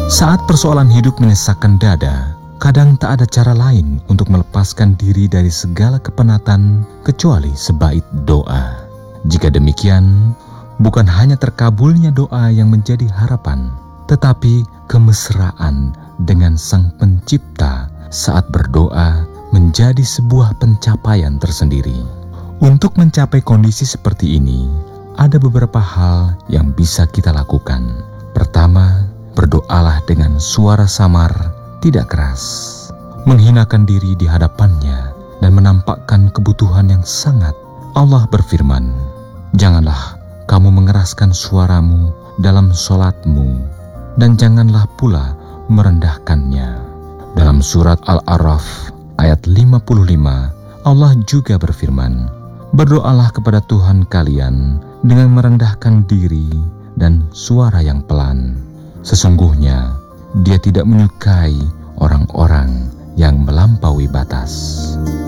Saat persoalan hidup menyesakkan dada, kadang tak ada cara lain untuk melepaskan diri dari segala kepenatan kecuali sebaik doa. Jika demikian, bukan hanya terkabulnya doa yang menjadi harapan, tetapi kemesraan dengan Sang Pencipta saat berdoa menjadi sebuah pencapaian tersendiri. Untuk mencapai kondisi seperti ini, ada beberapa hal yang bisa kita lakukan. Pertama, berdoalah dengan suara samar, tidak keras. Menghinakan diri di hadapannya dan menampakkan kebutuhan yang sangat. Allah berfirman, "Janganlah kamu mengeraskan suaramu dalam sholatmu, dan janganlah pula merendahkannya." Dalam surat Al-A'raf ayat 55, Allah juga berfirman, "Berdoalah kepada Tuhan kalian dengan merendahkan diri dan suara yang pelan. Sesungguhnya Dia tidak menyukai orang-orang yang melampaui batas."